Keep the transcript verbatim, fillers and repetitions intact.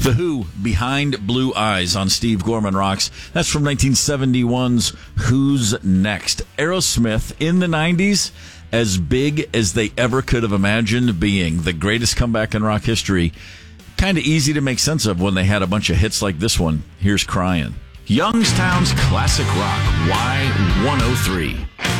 The Who, Behind Blue Eyes on Steve Gorman Rocks. That's from nineteen seventy-one's Who's Next. Aerosmith in the nineties, as big as they ever could have imagined being. The greatest comeback in rock history. Kind of easy to make sense of when they had a bunch of hits like this one. Here's Crying. Youngstown's Classic Rock, Y one oh three.